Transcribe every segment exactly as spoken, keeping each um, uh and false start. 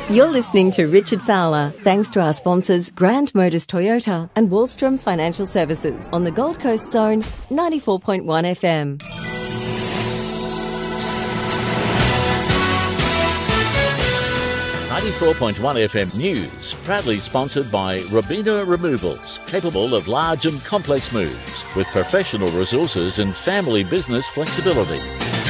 You're listening to Richard Fowler, thanks to our sponsors Grand Motors Toyota and Wallstrom Financial Services on the Gold Coast Zone, ninety-four point one F M. ninety-four point one F M News, proudly sponsored by Robina Removals, capable of large and complex moves with professional resources and family business flexibility.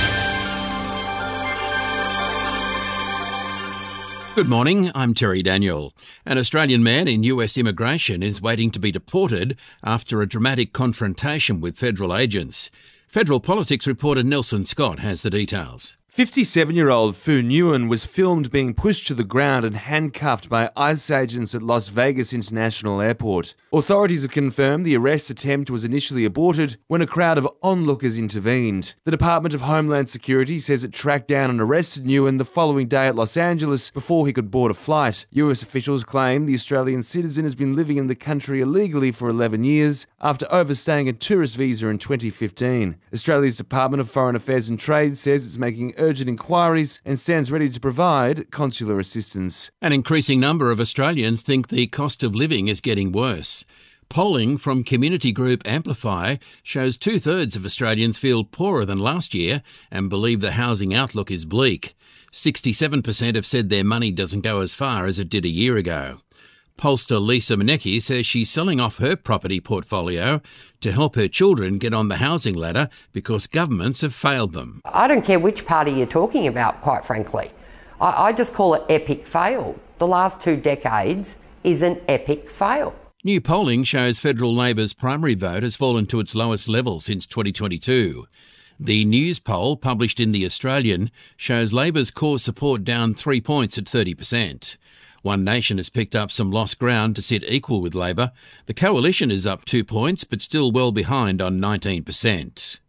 Good morning, I'm Terry Daniel. An Australian man in U S immigration is waiting to be deported after a dramatic confrontation with federal agents. Federal Politics reporter Nelson Scott has the details. fifty-seven-year-old Fu Nguyen was filmed being pushed to the ground and handcuffed by ICE agents at Las Vegas International Airport. Authorities have confirmed the arrest attempt was initially aborted when a crowd of onlookers intervened. The Department of Homeland Security says it tracked down and arrested Nguyen the following day at Los Angeles before he could board a flight. U S officials claim the Australian citizen has been living in the country illegally for eleven years after overstaying a tourist visa in twenty fifteen. Australia's Department of Foreign Affairs and Trade says it's making urgent inquiries and stands ready to provide consular assistance. An increasing number of Australians think the cost of living is getting worse. Polling from community group Amplify shows two-thirds of Australians feel poorer than last year and believe the housing outlook is bleak. sixty-seven percent have said their money doesn't go as far as it did a year ago. Pollster Lisa Manecki says she's selling off her property portfolio to help her children get on the housing ladder because governments have failed them. I don't care which party you're talking about, quite frankly. I, I just call it epic fail. The last two decades is an epic fail. New polling shows Federal Labor's primary vote has fallen to its lowest level since twenty twenty-two. The News poll, published in The Australian, shows Labor's core support down three points at thirty percent. One Nation has picked up some lost ground to sit equal with Labor. The Coalition is up two points, but still well behind on nineteen percent.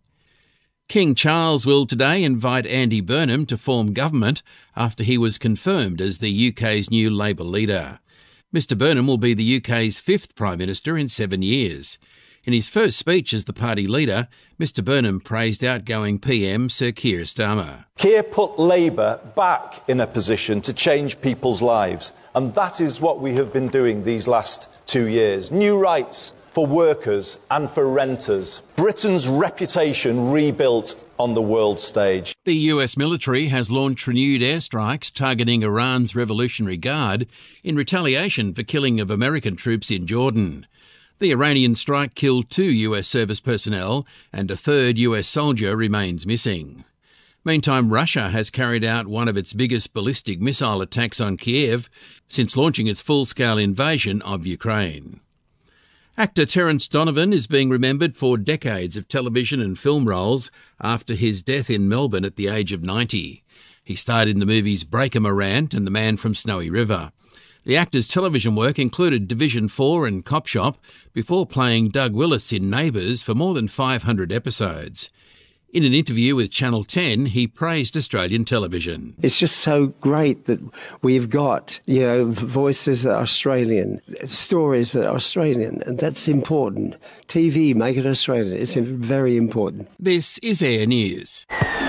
King Charles will today invite Andy Burnham to form government after he was confirmed as the U K's new Labor leader. Mister Burnham will be the U K's fifth Prime Minister in seven years. In his first speech as the party leader, Mister Burnham praised outgoing P M Sir Keir Starmer. Keir put Labour back in a position to change people's lives, and that is what we have been doing these last two years. New rights for workers and for renters. Britain's reputation rebuilt on the world stage. The U S military has launched renewed airstrikes targeting Iran's Revolutionary Guard in retaliation for killing of American troops in Jordan. The Iranian strike killed two U S service personnel and a third U S soldier remains missing. Meantime, Russia has carried out one of its biggest ballistic missile attacks on Kiev since launching its full-scale invasion of Ukraine. Actor Terence Donovan is being remembered for decades of television and film roles after his death in Melbourne at the age of ninety. He starred in the movies Breaker Morant and The Man from Snowy River. The actor's television work included Division four and Cop Shop before playing Doug Willis in Neighbours for more than five hundred episodes. In an interview with Channel ten, he praised Australian television. It's just so great that we've got, you know, voices that are Australian, stories that are Australian, and that's important. T V, make it Australian. It's very important. This is Air News.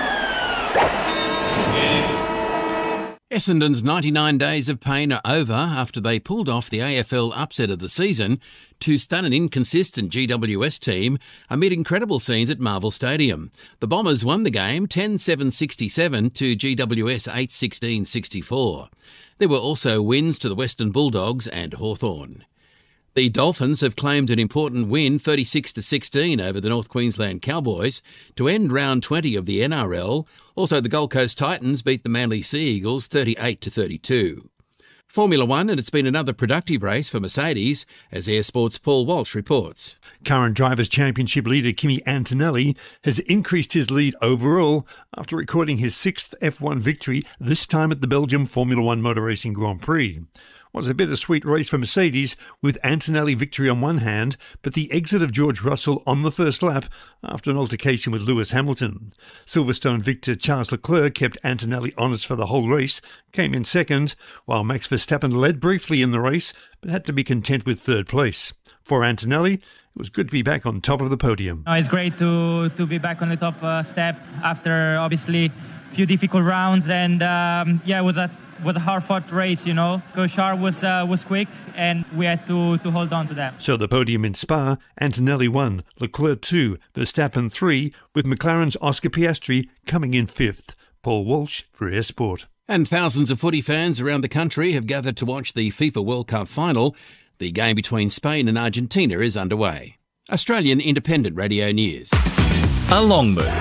Essendon's ninety-nine days of pain are over after they pulled off the A F L upset of the season to stun an inconsistent G W S team amid incredible scenes at Marvel Stadium. The Bombers won the game ten seven sixty-seven to G W S eight sixteen sixty-four. There were also wins to the Western Bulldogs and Hawthorn. The Dolphins have claimed an important win thirty-six to sixteen over the North Queensland Cowboys to end round twenty of the N R L. Also, the Gold Coast Titans beat the Manly Sea Eagles thirty-eight to thirty-two. Formula One, and it's been another productive race for Mercedes, as Air Sports' Paul Walsh reports. Current Drivers' Championship leader Kimi Antonelli has increased his lead overall after recording his sixth F one victory, this time at the Belgium Formula One Motor Racing Grand Prix. Was a bittersweet race for Mercedes, with Antonelli victory on one hand, but the exit of George Russell on the first lap after an altercation with Lewis Hamilton. Silverstone victor Charles Leclerc kept Antonelli honest for the whole race, came in second, while Max Verstappen led briefly in the race, but had to be content with third place. For Antonelli, it was good to be back on top of the podium. Oh, it's great to, to be back on the top uh, step after, obviously, few difficult rounds, and um, yeah, it was a was a hard-fought race, you know. Cochard was uh, was quick, and we had to, to hold on to that. So the podium in Spa, Antonelli one, Leclerc two, Verstappen three, with McLaren's Oscar Piastri coming in fifth. Paul Walsh for Air Sport. And thousands of footy fans around the country have gathered to watch the FIFA World Cup final. The game between Spain and Argentina is underway. Australian Independent Radio News. A long move.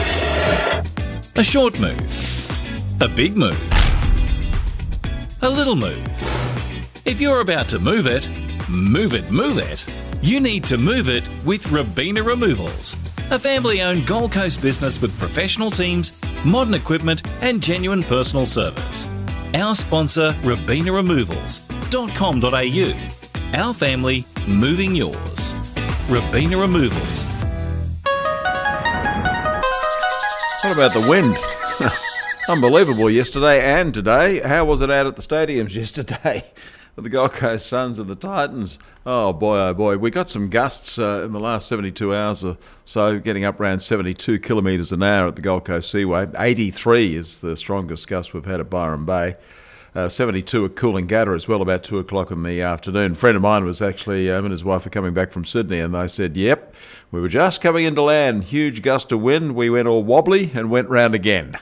A short move. A big move. A little move. If you're about to move it, move it, move it, you need to move it with Robina Removals, a family-owned Gold Coast business with professional teams, modern equipment and genuine personal service. Our sponsor, robina removals dot com dot a u. Our family, moving yours. Robina Removals. What about the wind? Unbelievable yesterday and today. How was it out at the stadiums yesterday? The Gold Coast Suns and the Titans. Oh boy, oh boy. We got some gusts uh, in the last seventy-two hours or so, getting up around seventy-two kilometres an hour at the Gold Coast Seaway. eighty-three is the strongest gust we've had at Byron Bay. Uh, seventy-two at Coolangatta as well, about two o'clock in the afternoon. A friend of mine was actually, um, and his wife are coming back from Sydney, and they said, yep, we were just coming into land. Huge gust of wind. We went all wobbly and went round again.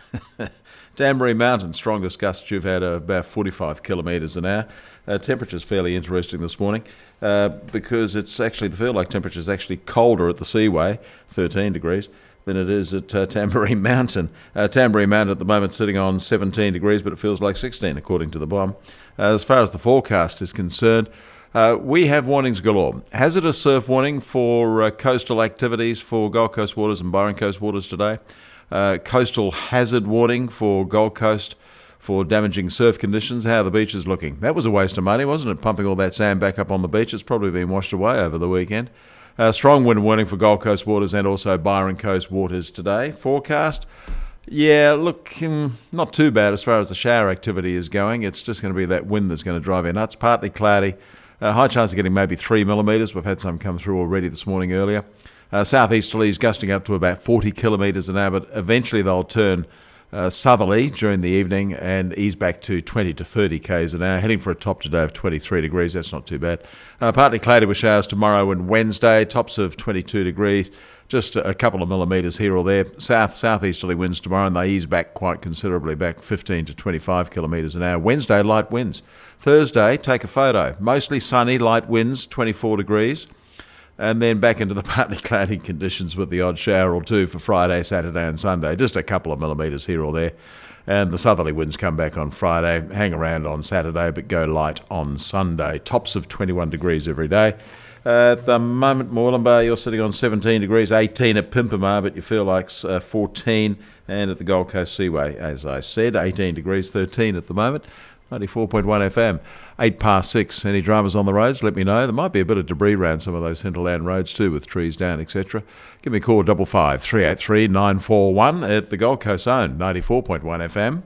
Danbury Mountain, strongest gusts you've had uh, about forty-five kilometres an hour. Uh, temperature's fairly interesting this morning uh, because it's actually, the feel like temperature is actually colder at the Seaway, thirteen degrees, than it is at uh, Tamborine Mountain. Uh, Tamborine Mountain at the moment sitting on seventeen degrees, but it feels like sixteen according to the bomb. Uh, as far as the forecast is concerned, uh, we have warnings galore. Hazardous surf warning for uh, coastal activities for Gold Coast waters and Byron Coast waters today. Uh, coastal hazard warning for Gold Coast for damaging surf conditions. How are the beaches looking? That was a waste of money, wasn't it? Pumping all that sand back up on the beach. It's probably been washed away over the weekend. Uh, strong wind warning for Gold Coast waters and also Byron Coast waters today. Forecast, yeah, look, um, not too bad as far as the shower activity is going. It's just going to be that wind that's going to drive you nuts. Partly cloudy. Uh, high chance of getting maybe three millimetres. We've had some come through already this morning earlier. Uh, southeasterlies gusting up to about forty kilometres an hour, but eventually they'll turn uh, southerly during the evening and ease back to twenty to thirty k's an hour, heading for a top today of twenty-three degrees. That's not too bad. Uh, partly cloudy with showers tomorrow and Wednesday, tops of twenty-two degrees, just a couple of millimetres here or there. South southeasterly winds tomorrow, and they ease back quite considerably, back fifteen to twenty-five kilometres an hour. Wednesday, light winds. Thursday, take a photo. Mostly sunny, light winds, twenty-four degrees. And then back into the partly cloudy conditions with the odd shower or two for Friday, Saturday and Sunday. Just a couple of millimetres here or there. And the southerly winds come back on Friday, hang around on Saturday, but go light on Sunday. Tops of twenty-one degrees every day. Uh, at the moment, Moreland you're sitting on seventeen degrees, eighteen at Pimpamar, but you feel like uh, fourteen. And at the Gold Coast Seaway, as I said, eighteen degrees, thirteen at the moment. ninety-four point one F M, eight past six. Any dramas on the roads, let me know. There might be a bit of debris around some of those hinterland roads too, with trees down, et cetera. Give me a call, double five three eight three nine four one at the Gold Coast Zone, ninety-four point one F M.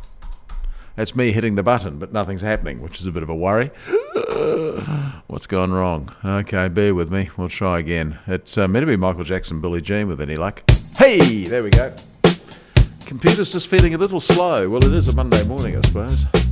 That's me hitting the button, but nothing's happening, which is a bit of a worry. What's gone wrong? Okay, bear with me. We'll try again. It's uh, meant to be Michael Jackson, Billie Jean, with any luck. Hey, there we go. Computer's just feeling a little slow. Well, it is a Monday morning, I suppose.